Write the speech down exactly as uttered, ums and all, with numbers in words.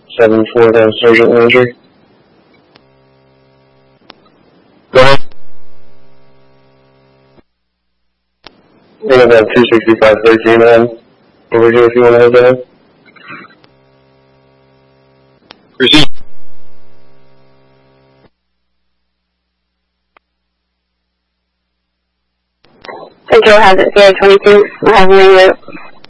seven four to Sergeant Manager. Go ahead. We have a two sixty-five thirteen on over here if you want to hold that. Proceed. Central has it zero twenty-two. I have a ring route.